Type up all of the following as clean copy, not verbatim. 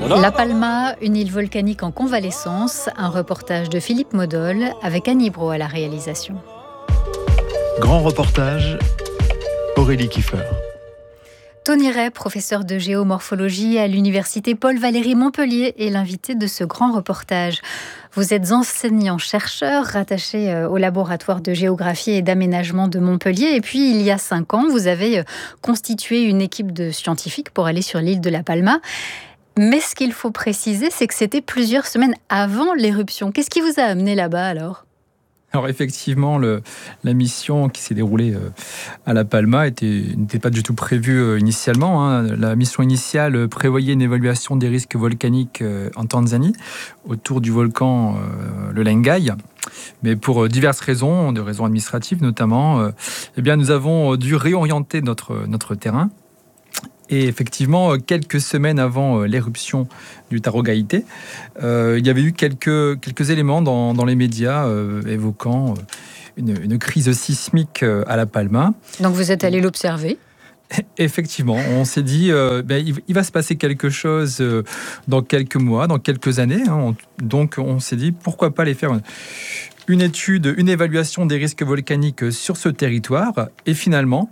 La Palma, une île volcanique en convalescence, un reportage de Philippe Modol avec Annie Brault à la réalisation. Grand reportage, Aurélie Kiefer. Tony Ray, professeur de géomorphologie à l'université Paul-Valéry Montpellier, est l'invité de ce grand reportage. Vous êtes enseignant-chercheur rattaché au laboratoire de géographie et d'aménagement de Montpellier. Et puis, il y a 5 ans, vous avez constitué une équipe de scientifiques pour aller sur l'île de La Palma. Mais ce qu'il faut préciser, c'est que c'était plusieurs semaines avant l'éruption. Qu'est-ce qui vous a amené là-bas alors ? Alors effectivement, la mission qui s'est déroulée à La Palma n'était pas du tout prévue initialement. La mission initiale prévoyait une évaluation des risques volcaniques en Tanzanie, autour du volcan le Lengai. Mais pour diverses raisons, de raisons administratives notamment, nous avons dû réorienter notre terrain. Et effectivement, quelques semaines avant l'éruption du Tarogaite, il y avait eu quelques éléments dans les médias évoquant une crise sismique à La Palma. Donc vous êtes allé l'observer ? Effectivement, on s'est dit il va se passer quelque chose dans quelques mois, dans quelques années. Donc on s'est dit pourquoi pas aller faire une étude, une évaluation des risques volcaniques sur ce territoire. Et finalement,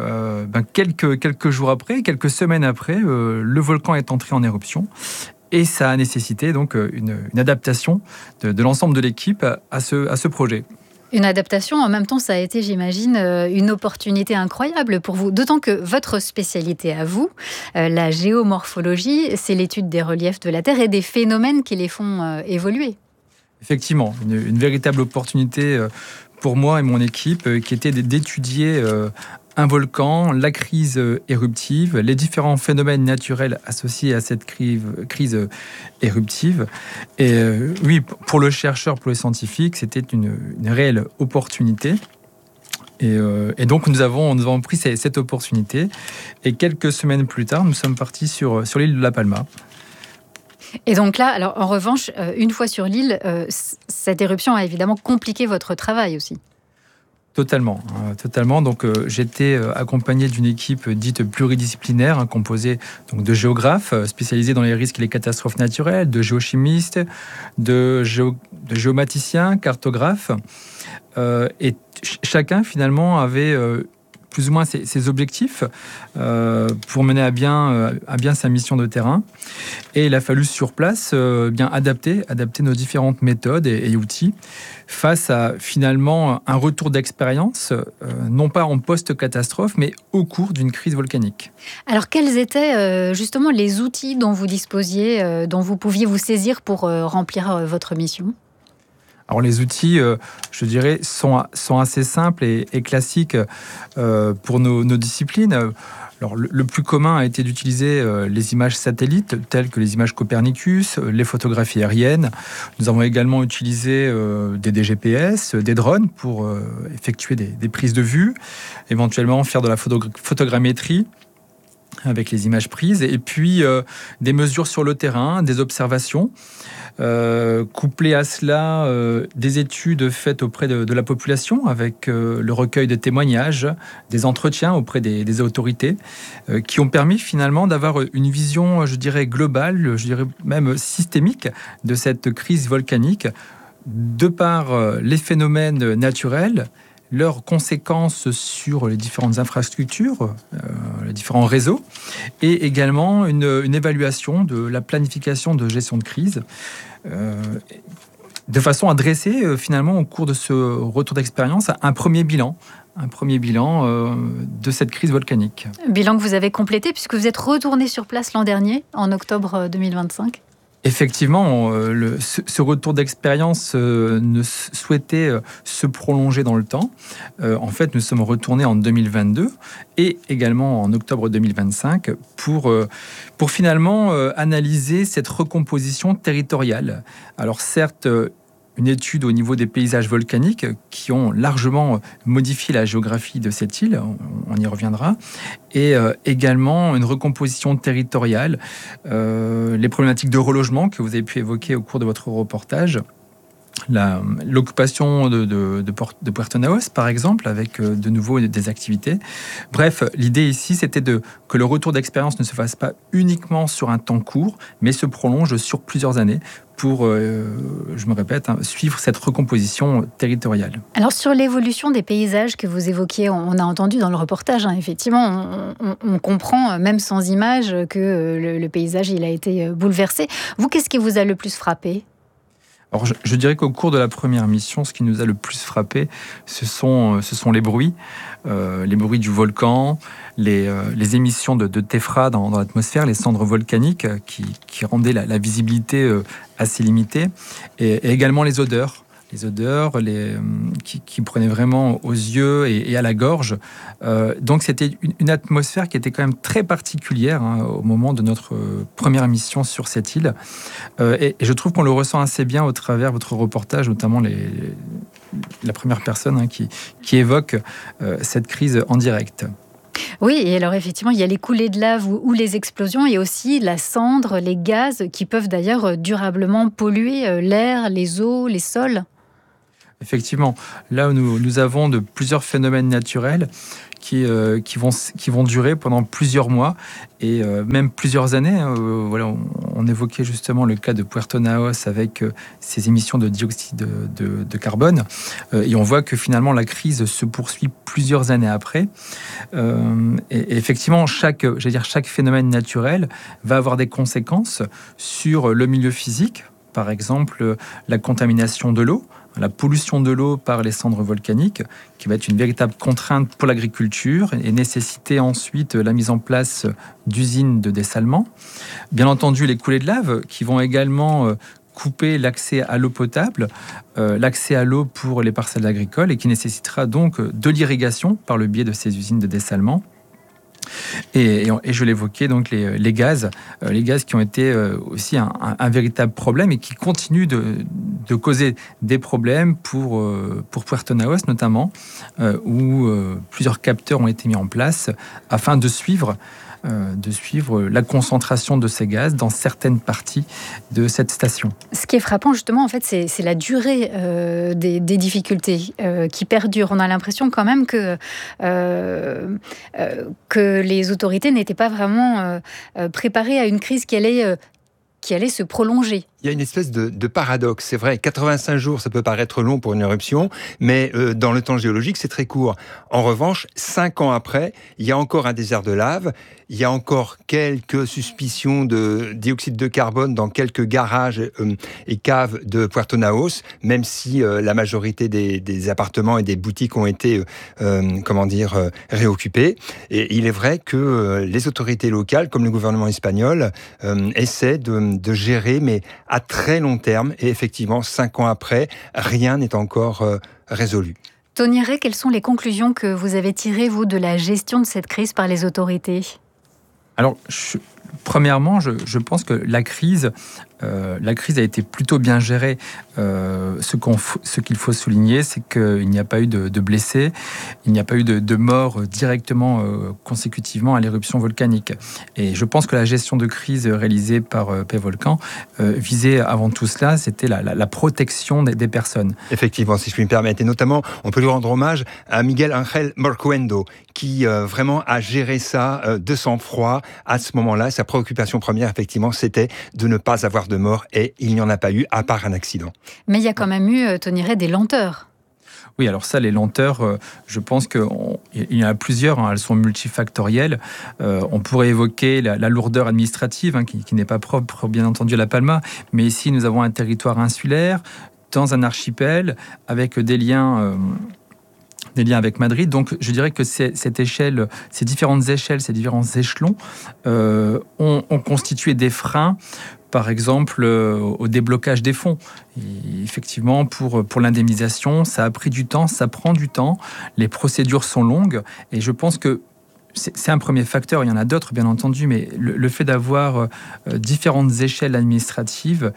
quelques jours après, quelques semaines après, le volcan est entré en éruption. Et ça a nécessité donc une adaptation de l'ensemble de l'équipe à ce projet. Une adaptation, en même temps, ça a été, j'imagine, une opportunité incroyable pour vous. D'autant que votre spécialité à vous, la géomorphologie, c'est l'étude des reliefs de la Terre et des phénomènes qui les font évoluer. Effectivement, une véritable opportunité pour moi et mon équipe qui était d'étudier un volcan, la crise éruptive, les différents phénomènes naturels associés à cette crise éruptive. Et oui, pour le chercheur, pour le scientifique, c'était une réelle opportunité. Et donc nous avons pris cette opportunité. Et quelques semaines plus tard, nous sommes partis sur l'île de La Palma. Et donc là, alors en revanche, une fois sur l'île, cette éruption a évidemment compliqué votre travail aussi. Totalement. Donc j'étais accompagné d'une équipe dite pluridisciplinaire, composée donc de géographes spécialisés dans les risques et les catastrophes naturelles, de géochimistes, de géomaticiens, cartographes, et chacun finalement avait plus ou moins ses objectifs pour mener à bien sa mission de terrain. Et il a fallu sur place adapter nos différentes méthodes et outils face à finalement un retour d'expérience, non pas en post-catastrophe, mais au cours d'une crise volcanique. Alors quels étaient justement les outils dont vous disposiez, dont vous pouviez vous saisir pour remplir votre mission ? Alors les outils, je dirais, sont assez simples et classiques pour nos disciplines. Alors, le plus commun a été d'utiliser les images satellites, telles que les images Copernicus, les photographies aériennes. Nous avons également utilisé des GPS, des drones pour effectuer des prises de vue, éventuellement faire de la photogrammétrie avec les images prises, et puis des mesures sur le terrain, des observations, couplées à cela des études faites auprès de la population avec le recueil de témoignages, des entretiens auprès des autorités, qui ont permis finalement d'avoir une vision, je dirais, globale, je dirais même systémique de cette crise volcanique, de par les phénomènes naturels, leurs conséquences sur les différentes infrastructures, les différents réseaux, et également une évaluation de la planification de gestion de crise, de façon à dresser finalement au cours de ce retour d'expérience un premier bilan de cette crise volcanique. Bilan que vous avez complété puisque vous êtes retourné sur place l'an dernier, en octobre 2025. Effectivement, ce retour d'expérience ne souhaitait se prolonger dans le temps. En fait, nous sommes retournés en 2022 et également en octobre 2025 pour finalement analyser cette recomposition territoriale. Alors certes, une étude au niveau des paysages volcaniques qui ont largement modifié la géographie de cette île, on y reviendra, et également une recomposition territoriale, les problématiques de relogement que vous avez pu évoquer au cours de votre reportage, l'occupation de Puerto Naos, par exemple, avec de nouveau des activités. Bref, l'idée ici, c'était que le retour d'expérience ne se fasse pas uniquement sur un temps court, mais se prolonge sur plusieurs années pour, je me répète, suivre cette recomposition territoriale. Alors sur l'évolution des paysages que vous évoquiez, on a entendu dans le reportage, effectivement, on comprend, même sans images, que le paysage il a été bouleversé. Vous, qu'est-ce qui vous a le plus frappé ? Alors, je dirais qu'au cours de la première mission, ce qui nous a le plus frappé, ce sont les bruits du volcan, les émissions de téphra dans l'atmosphère, les cendres volcaniques qui rendaient la visibilité assez limitée, et également les odeurs qui prenaient vraiment aux yeux et à la gorge. Donc c'était une atmosphère qui était quand même très particulière au moment de notre première mission sur cette île. Et je trouve qu'on le ressent assez bien au travers de votre reportage, notamment la première personne qui évoque cette crise en direct. Oui, et alors effectivement, il y a les coulées de lave ou les explosions, et aussi la cendre, les gaz qui peuvent d'ailleurs durablement polluer l'air, les eaux, les sols. Effectivement, là où nous avons de plusieurs phénomènes naturels qui vont durer pendant plusieurs mois et même plusieurs années. Voilà, on évoquait justement le cas de Puerto Naos avec ses émissions de dioxyde de carbone, et on voit que finalement la crise se poursuit plusieurs années après. Et effectivement, chaque phénomène naturel va avoir des conséquences sur le milieu physique. Par exemple, la contamination de l'eau, la pollution de l'eau par les cendres volcaniques, qui va être une véritable contrainte pour l'agriculture et nécessiter ensuite la mise en place d'usines de dessalement. Bien entendu, les coulées de lave qui vont également couper l'accès à l'eau potable, l'accès à l'eau pour les parcelles agricoles, et qui nécessitera donc de l'irrigation par le biais de ces usines de dessalement. Et je l'évoquais, donc les gaz qui ont été aussi un véritable problème et qui continuent de causer des problèmes pour Puerto Naos notamment, où plusieurs capteurs ont été mis en place afin de suivre la concentration de ces gaz dans certaines parties de cette station. Ce qui est frappant justement, en fait, c'est la durée des difficultés qui perdurent. On a l'impression quand même que les autorités n'étaient pas vraiment préparées à une crise qui allait se prolonger. Il y a une espèce de paradoxe. C'est vrai, 85 jours, ça peut paraître long pour une éruption, mais dans le temps géologique, c'est très court. En revanche, 5 ans après, il y a encore un désert de lave, il y a encore quelques suspicions de dioxyde de carbone dans quelques garages et caves de Puerto Naos, même si la majorité des appartements et des boutiques ont été réoccupés. Et il est vrai que les autorités locales, comme le gouvernement espagnol, essaient de gérer, mais à très long terme. Et effectivement, 5 ans après, rien n'est encore résolu. Tony Ray, quelles sont les conclusions que vous avez tirées, vous, de la gestion de cette crise par les autorités ? Alors, premièrement, je pense que la crise a été plutôt bien gérée. Ce qu'il faut souligner, c'est qu'il n'y a pas eu de blessés, il n'y a pas eu de morts directement consécutivement à l'éruption volcanique. Et je pense que la gestion de crise réalisée par PayVolcan visait avant tout cela, c'était la protection des personnes. Effectivement, si je puis me permettre. Et notamment, on peut lui rendre hommage à Miguel Ángel Morcuendo, qui vraiment a géré ça de sang-froid à ce moment-là. Sa préoccupation première, effectivement, c'était de ne pas avoir de mort, et il n'y en a pas eu, à part un accident. Mais il y a quand même eu, Tony Ray, des lenteurs. Oui, alors ça, les lenteurs, je pense qu'il y en a plusieurs, elles sont multifactorielles. On pourrait évoquer la lourdeur administrative, qui n'est pas propre, bien entendu, à La Palma, mais ici, nous avons un territoire insulaire, dans un archipel, avec des liens avec Madrid. Donc, je dirais que ces différentes échelles, ces différents échelons ont constitué des freins, par exemple, au déblocage des fonds. Et effectivement, pour l'indemnisation, ça a pris du temps, ça prend du temps, les procédures sont longues, et je pense que c'est un premier facteur, il y en a d'autres bien entendu, mais le fait d'avoir différentes échelles administratives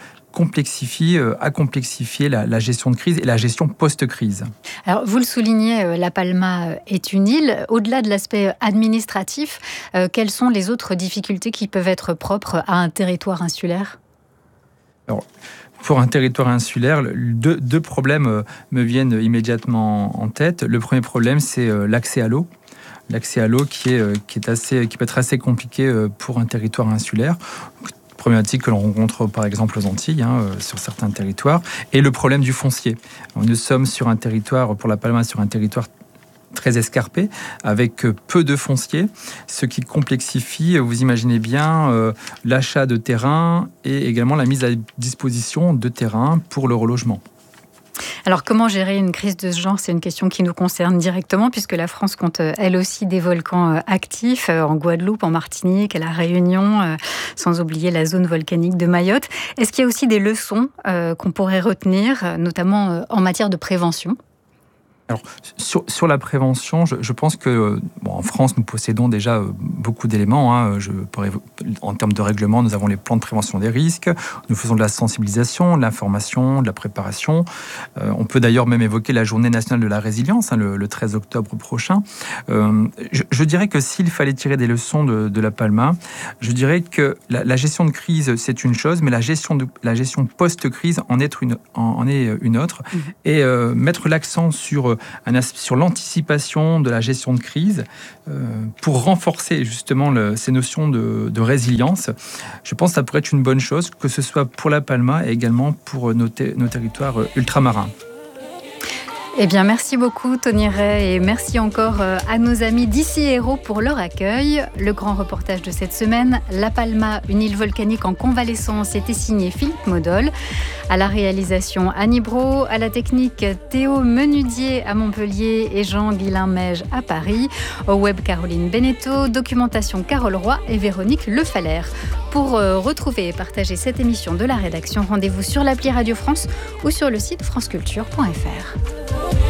a complexifié la gestion de crise et la gestion post-crise. Alors, vous le soulignez, La Palma est une île. Au-delà de l'aspect administratif, quelles sont les autres difficultés qui peuvent être propres à un territoire insulaire ? Alors, pour un territoire insulaire, deux problèmes me viennent immédiatement en tête. Le premier problème, c'est l'accès à l'eau. L'accès à l'eau qui peut être assez compliqué pour un territoire insulaire. Problématique que l'on rencontre par exemple aux Antilles, sur certains territoires. Et le problème du foncier. Nous sommes sur un territoire, pour La Palma, sur un territoire très escarpé, avec peu de foncier, ce qui complexifie, vous imaginez bien, l'achat de terrain et également la mise à disposition de terrain pour le relogement. Alors, comment gérer une crise de ce genre ? C'est une question qui nous concerne directement, puisque la France compte elle aussi des volcans actifs, en Guadeloupe, en Martinique, à La Réunion, sans oublier la zone volcanique de Mayotte. Est-ce qu'il y a aussi des leçons qu'on pourrait retenir, notamment en matière de prévention ? Alors, sur la prévention, je pense que en France, nous possédons déjà beaucoup d'éléments. En termes de règlement, nous avons les plans de prévention des risques, nous faisons de la sensibilisation, de l'information, de la préparation. On peut d'ailleurs même évoquer la journée nationale de la résilience, le 13 octobre prochain. Je dirais que s'il fallait tirer des leçons de La Palma, je dirais que la gestion de crise, c'est une chose, mais la gestion post-crise en est une autre. Et mettre l'accent sur l'anticipation de la gestion de crise pour renforcer justement ces notions de résilience. Je pense que ça pourrait être une bonne chose, que ce soit pour La Palma et également pour nos territoires ultramarins. Eh bien, merci beaucoup Tony Ray et merci encore à nos amis d'Ici Héros pour leur accueil. Le grand reportage de cette semaine, La Palma, une île volcanique en convalescence, était signé Philippe Modol. À la réalisation, Annie Brault, à la technique, Théo Menudier à Montpellier et Jean-Guilain Meige à Paris. Au web, Caroline Beneteau, documentation Carole Roy et Véronique Lefalaire. Pour retrouver et partager cette émission de la rédaction, rendez-vous sur l'appli Radio France ou sur le site franceculture.fr.